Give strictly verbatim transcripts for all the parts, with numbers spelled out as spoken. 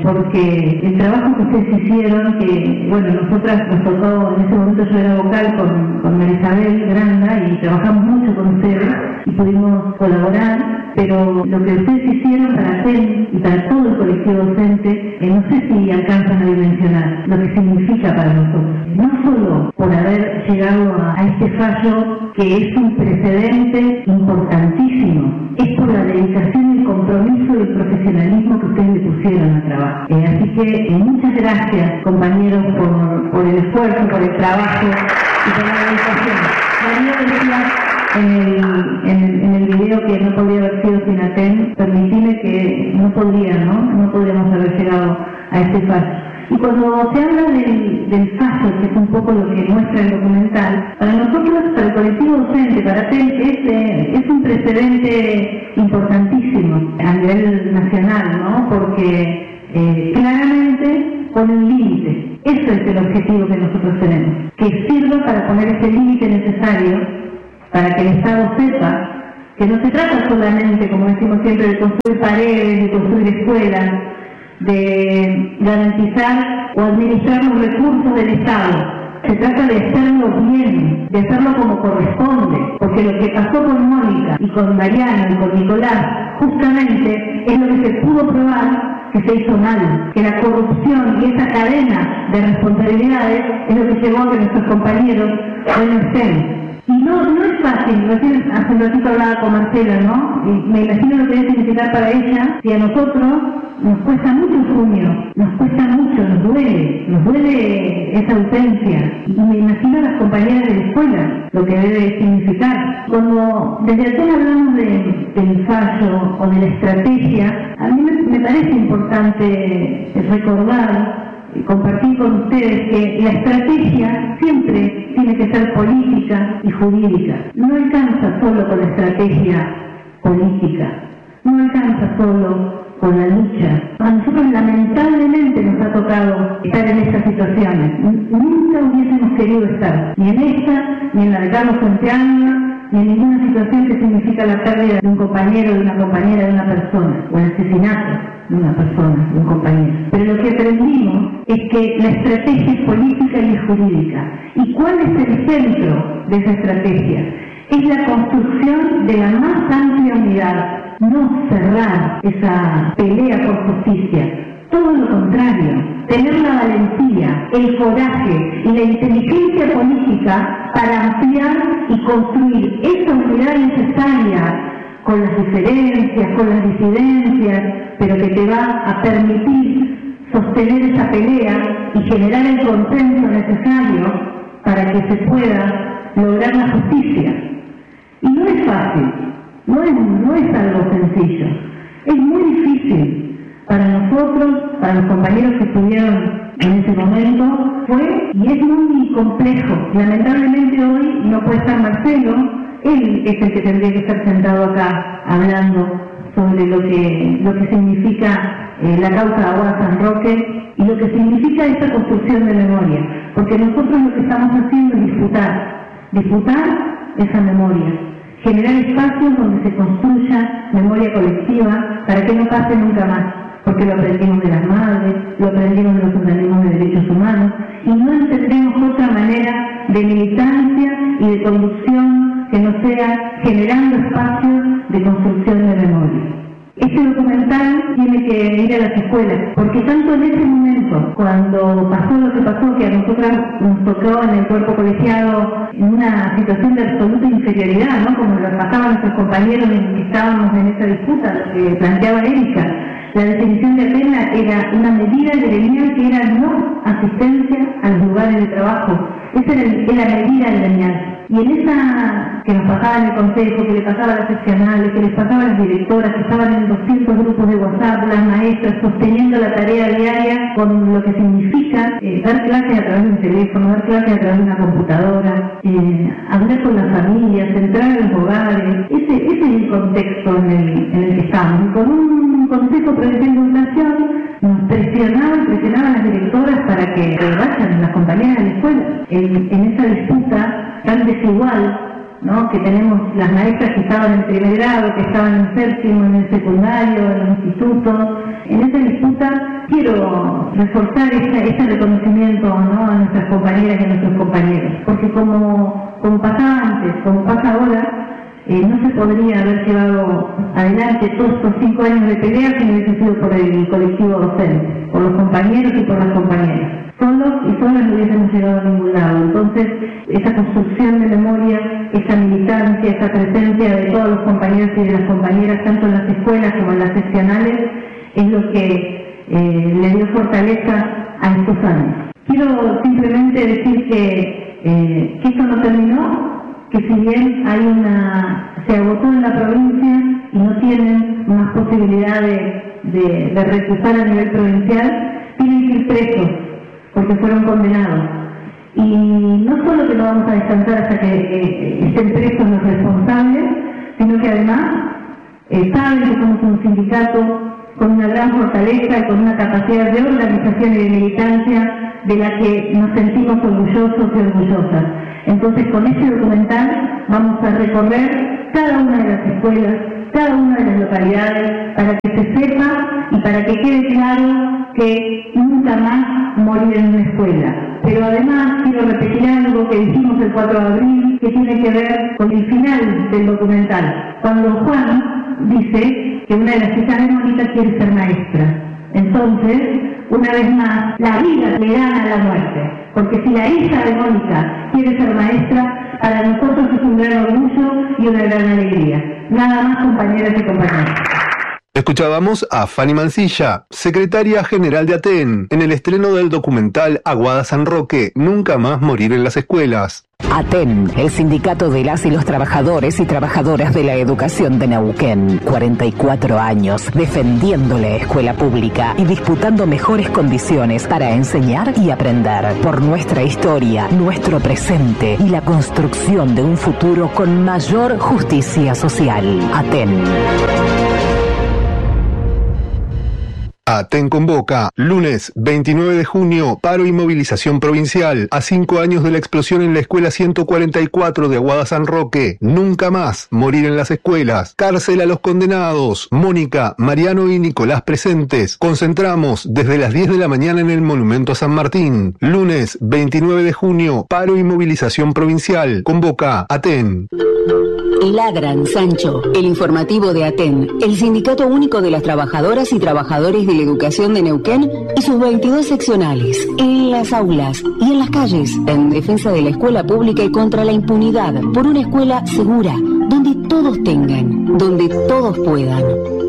porque el trabajo que ustedes hicieron, que bueno, nosotras nos tocó, en ese momento yo era vocal con, con María Isabel Granda y trabajamos mucho con ustedes y pudimos colaborar, pero lo que ustedes hicieron para T E N y para todo el colectivo docente, eh, no sé si alcanzan a dimensionar lo que significa para nosotros. No solo por haber llegado a, a este fallo que es un precedente importantísimo, es por la dedicación, el compromiso y el profesionalismo que ustedes le pusieron al trabajo. Eh, así que eh, muchas gracias, compañeros, por, por el esfuerzo, por el trabajo y por la dedicación. Darío decía en el, en, el, en el video que no podría haber sido sin A T E N, permitime que no podría, ¿no? No podríamos haber llegado a este fallo. Y cuando se habla del, del fallo, que es un poco lo que muestra el documental, para nosotros, para el colectivo docente, para T E N, es, eh, es un precedente importantísimo a nivel nacional, ¿no? Porque eh, claramente pone un límite. Eso es el objetivo que nosotros tenemos, que sirva para poner ese límite necesario para que el Estado sepa que no se trata solamente, como decimos siempre, de construir paredes, de construir escuelas, de garantizar o administrar los recursos del Estado. Se trata de hacerlo bien, de hacerlo como corresponde, porque lo que pasó con Mónica y con Mariano y con Nicolás, justamente es lo que se pudo probar que se hizo mal, que la corrupción y esa cadena de responsabilidades es lo que llevó a que nuestros compañeros hoy no estén. Y no, no es fácil, recién hace un ratito hablaba con Marcela, ¿no? Y me imagino lo que debe significar para ella, y a nosotros nos cuesta mucho junio, nos cuesta mucho, nos duele, nos duele esa ausencia. Y me imagino a las compañeras de la escuela, lo que debe significar. Cuando desde el tema hablamos de, del fallo o de la estrategia, a mí me, me parece importante recordar y compartir con ustedes que la estrategia siempre tiene que ser política y jurídica. No alcanza solo con la estrategia política, no alcanza solo con la lucha. A nosotros lamentablemente nos ha tocado estar en estas situaciones. Nunca hubiésemos querido estar, ni en esta, ni en la de Carlos Santiago, ni en ninguna situación que significa la pérdida de un compañero, de una compañera, de una persona, o el asesinato de una persona, de un compañero. Pero lo que aprendimos es que la estrategia es política y es jurídica. ¿Y cuál es el centro de esa estrategia? Es la construcción de la más amplia unidad, no cerrar esa pelea por justicia. Todo lo contrario, tener la valentía, el coraje y la inteligencia política para ampliar y construir esa unidad necesaria con las diferencias, con las disidencias, pero que te va a permitir sostener esa pelea y generar el consenso necesario para que se pueda lograr la justicia. Y no es fácil, no es, no es algo sencillo, es muy difícil. Para nosotros, para los compañeros que estuvieron en ese momento, fue y es muy complejo. Lamentablemente hoy no puede estar Marcelo, él es el que tendría que estar sentado acá hablando sobre lo que, lo que significa eh, la causa de Aguada San Roque y lo que significa esta construcción de memoria. Porque nosotros lo que estamos haciendo es disputar, disputar esa memoria, generar espacios donde se construya memoria colectiva para que no pase nunca más. Porque lo aprendimos de las madres, lo aprendimos de los organismos de derechos humanos, y no entendemos otra manera de militancia y de conducción que no sea generando espacios de construcción de memoria. Este documental tiene que ir a las escuelas, porque tanto en ese momento, cuando pasó lo que pasó, que a nosotras nos tocó en el cuerpo colegiado en una situación de absoluta inferioridad, ¿no? Como lo pasaban nuestros compañeros en que estábamos en esa disputa, lo que planteaba Erika. La definición de pena era una medida gremial que era no asistencia a los lugares de trabajo. Esa era, el, era la medida gremial. Y en esa que nos pasaba en el consejo, que le pasaba a las seccionales, que les pasaba a las directoras, que estaban en doscientos grupos de WhatsApp, las maestras sosteniendo la tarea diaria con lo que significa eh, dar clases a través de un teléfono, dar clases a través de una computadora, eh, hablar con las familias, entrar en los hogares. Ese, ese es el contexto en el, en el que estamos. Y con un Consejo Provincial de Educación nos presionaban, presionaban las directoras para que vayan las compañeras de la escuela en, en esa disputa tan desigual ¿no? Que tenemos las maestras que estaban en primer grado, que estaban en séptimo, en el secundario, en el instituto. En esa disputa quiero reforzar ese, ese reconocimiento, ¿no? A nuestras compañeras y a nuestros compañeros, porque como, como pasaba antes, como pasa ahora, Eh, no se podría haber llevado adelante todos estos cinco años de pelea si no hubiese sido por el colectivo docente, por los compañeros y por las compañeras. Solos y solas no hubiésemos llegado a ningún lado. Entonces, esa construcción de memoria, esa militancia, esa presencia de todos los compañeros y de las compañeras, tanto en las escuelas como en las seccionales, es lo que eh, le dio fortaleza a estos años. Quiero simplemente decir que, eh, que esto no terminó, que si bien hay una se agotó en la provincia y no tienen más posibilidad de, de, de recusar a nivel provincial, tienen que ir presos porque fueron condenados. Y no solo que no vamos a descansar hasta que eh, estén presos los responsables, sino que además eh, saben que somos un sindicato con una gran fortaleza y con una capacidad de organización y de militancia de la que nos sentimos orgullosos y orgullosas. Entonces, con este documental vamos a recorrer cada una de las escuelas, cada una de las localidades, para que se sepa y para que quede claro que nunca más morir en una escuela. Pero además quiero repetir algo que dijimos el cuatro de abril, que tiene que ver con el final del documental, cuando Juan dice que una de las hijas de Mónica quiere ser maestra. Entonces, una vez más, la vida le gana a la muerte, porque si la hija de Mónica quiere ser maestra, para nosotros es un gran orgullo y una gran alegría. Nada más, compañeras y compañeros. Escuchábamos a Fanny Mancilla, secretaria general de ATEN, en el estreno del documental Aguada San Roque, Nunca más morir en las escuelas. ATEN, el sindicato de las y los trabajadores y trabajadoras de la educación de Neuquén. cuarenta y cuatro años defendiendo la escuela pública y disputando mejores condiciones para enseñar y aprender. Por nuestra historia, nuestro presente y la construcción de un futuro con mayor justicia social. ATEN. ATEN convoca, lunes veintinueve de junio, paro y movilización provincial, a cinco años de la explosión en la escuela ciento cuarenta y cuatro de Aguada San Roque. Nunca más morir en las escuelas. Cárcel a los condenados. Mónica, Mariano y Nicolás presentes. Concentramos desde las diez de la mañana en el Monumento a San Martín. Lunes veintinueve de junio, paro y movilización provincial. Convoca ATEN. Lagran, Sancho, el informativo de ATEN, el Sindicato Único de las Trabajadoras y Trabajadores de la Educación de Neuquén y sus veintidós seccionales, en las aulas y en las calles, en defensa de la escuela pública y contra la impunidad, por una escuela segura, donde todos tengan, donde todos puedan.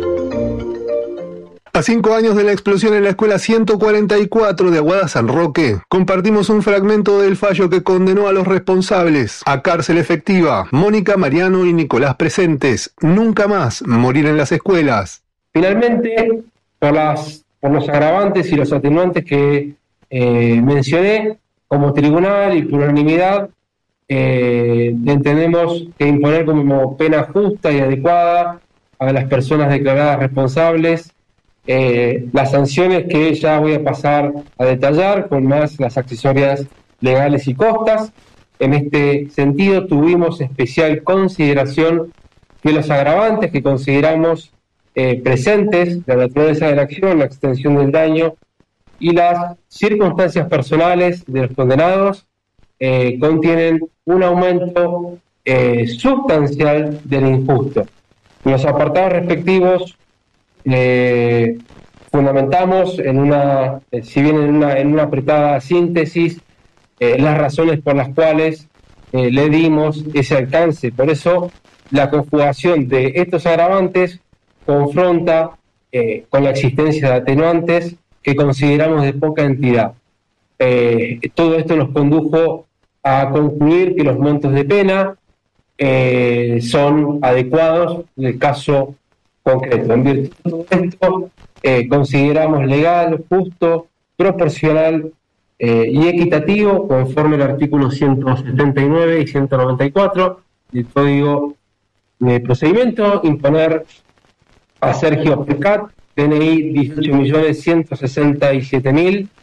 A cinco años de la explosión en la escuela ciento cuarenta y cuatro de Aguada San Roque, compartimos un fragmento del fallo que condenó a los responsables a cárcel efectiva. Mónica, Mariano y Nicolás presentes. Nunca más morir en las escuelas. Finalmente, por, las, por los agravantes y los atenuantes que eh, mencioné, como tribunal y por unanimidad, eh, entendemos que imponer como pena justa y adecuada a las personas declaradas responsables Eh, las sanciones que ya voy a pasar a detallar, con más las accesorias legales y costas. En este sentido, tuvimos especial consideración que los agravantes que consideramos eh, presentes, la naturaleza de la acción, la extensión del daño y las circunstancias personales de los condenados eh, contienen un aumento eh, sustancial del injusto. En los apartados respectivos, Eh, fundamentamos en una, eh, si bien en una, en una apretada síntesis, eh, las razones por las cuales eh, le dimos ese alcance. Por eso la conjugación de estos agravantes confronta eh, con la existencia de atenuantes que consideramos de poca entidad. Eh, todo esto nos condujo a concluir que los montos de pena eh, son adecuados en el caso concreto. En virtud de todo esto, eh, consideramos legal, justo, proporcional eh, y equitativo, conforme al artículo ciento setenta y nueve y ciento noventa y cuatro del Código de Procedimiento, imponer a Sergio Pecat, D N I dieciocho millones ciento sesenta y siete mil,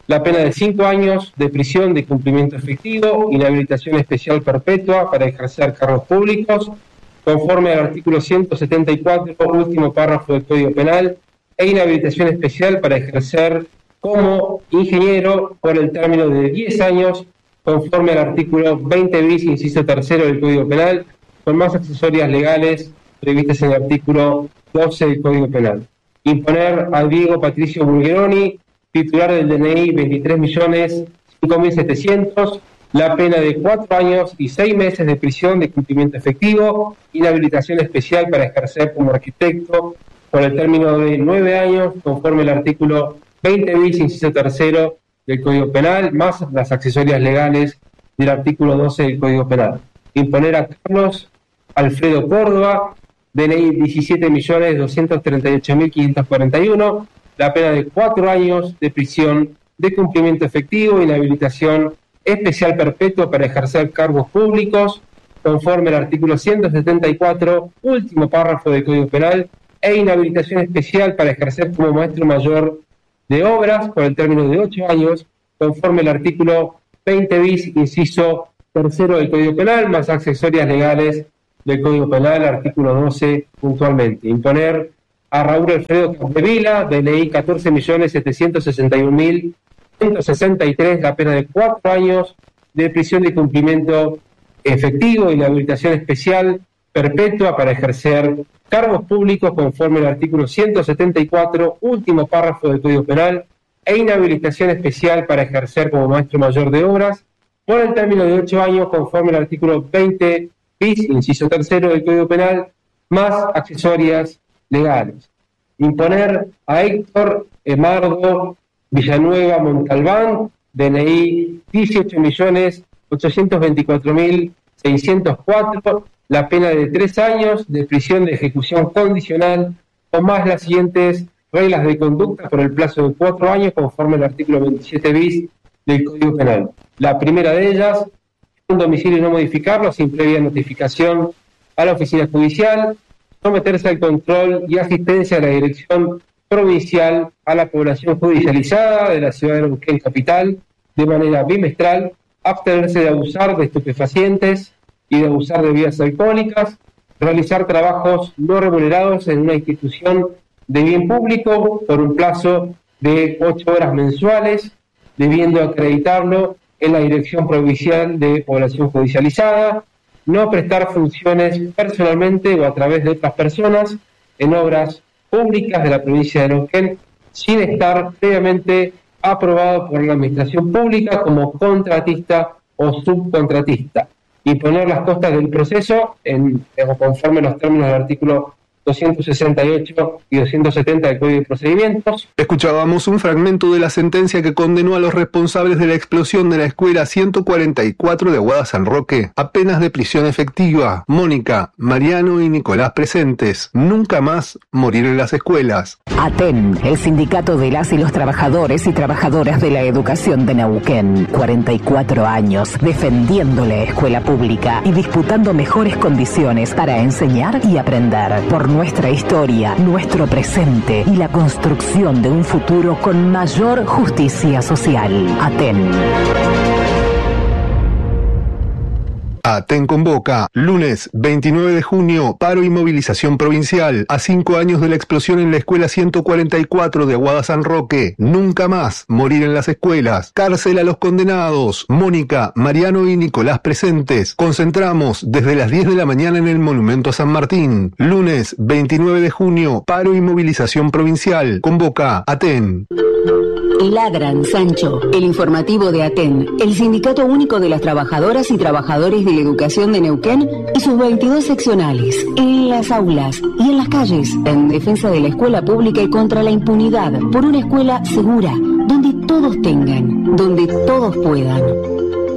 la pena de cinco años de prisión de cumplimiento efectivo, inhabilitación especial perpetua para ejercer cargos públicos, conforme al artículo ciento setenta y cuatro, último párrafo del Código Penal, e inhabilitación especial para ejercer como ingeniero por el término de diez años, conforme al artículo veinte bis, inciso tercero del Código Penal, con más accesorias legales previstas en el artículo doce del Código Penal. Imponer a Diego Patricio Bulgeroni, titular del D N I veintitrés millones cinco mil setecientos, la pena de cuatro años y seis meses de prisión de cumplimiento efectivo, inhabilitación especial para ejercer como arquitecto por el término de nueve años, conforme al artículo veinte bis, inciso tercero del Código Penal, más las accesorias legales del artículo doce del Código Penal. Imponer a Carlos Alfredo Córdoba, D N I diecisiete millones doscientos treinta y ocho mil quinientos cuarenta y uno, la pena de cuatro años de prisión de cumplimiento efectivo, inhabilitación especial perpetua para ejercer cargos públicos, conforme al artículo ciento setenta y cuatro, último párrafo del Código Penal, e inhabilitación especial para ejercer como maestro mayor de obras por el término de ocho años, conforme al artículo veinte bis, inciso tercero del Código Penal, más accesorias legales del Código Penal, artículo doce puntualmente. Imponer a Raúl Alfredo Capdevila, D N I catorce millones setecientos sesenta y un mil ciento sesenta y tres, la pena de cuatro años de prisión de cumplimiento efectivo, inhabilitación especial perpetua para ejercer cargos públicos conforme al artículo ciento setenta y cuatro, último párrafo del Código Penal, e inhabilitación especial para ejercer como maestro mayor de obras por el término de ocho años conforme al artículo veinte bis, inciso tercero del Código Penal, más accesorias legales. Imponer a Héctor Emardo Villanueva Montalbán, D N I dieciocho millones ochocientos veinticuatro mil seiscientos cuatro, la pena de tres años de prisión de ejecución condicional o más las siguientes reglas de conducta por el plazo de cuatro años conforme al artículo veintisiete bis del Código Penal. La primera de ellas, un domicilio no modificarlo sin previa notificación a la oficina judicial, someterse al control y asistencia a la dirección provincial a la población judicializada de la ciudad de Neuquén capital de manera bimestral, abstenerse de abusar de estupefacientes y de abusar de bebidas alcohólicas, realizar trabajos no remunerados en una institución de bien público por un plazo de ocho horas mensuales, debiendo acreditarlo en la Dirección Provincial de Población Judicializada, no prestar funciones personalmente o a través de otras personas en obras públicas de la provincia de Neuquén, sin estar previamente aprobado por la Administración Pública como contratista o subcontratista, y poner las costas del proceso en, conforme a los términos del artículo doscientos sesenta y ocho y doscientos setenta del Código de Procedimientos. Escuchábamos un fragmento de la sentencia que condenó a los responsables de la explosión de la escuela ciento cuarenta y cuatro de Aguada San Roque a penas de prisión efectiva. Mónica, Mariano y Nicolás presentes. Nunca más morir en las escuelas. ATEN, el sindicato de las y los trabajadores y trabajadoras de la educación de Neuquén. cuarenta y cuatro años defendiendo la escuela pública y disputando mejores condiciones para enseñar y aprender. Por nuestra historia, nuestro presente y la construcción de un futuro con mayor justicia social. ATEN. ATEN convoca, lunes veintinueve de junio, paro y movilización provincial, a cinco años de la explosión en la escuela ciento cuarenta y cuatro de Aguada San Roque. Nunca más morir en las escuelas. Cárcel a los condenados. Mónica, Mariano y Nicolás presentes. Concentramos desde las diez de la mañana en el Monumento a San Martín. Lunes veintinueve de junio, paro y movilización provincial. Convoca ATEN. Ladran, Sancho, el informativo de ATEN, el Sindicato Único de las Trabajadoras y Trabajadores de la Educación de Neuquén y sus veintidós seccionales, en las aulas y en las calles, en defensa de la escuela pública y contra la impunidad, por una escuela segura, donde todos tengan, donde todos puedan.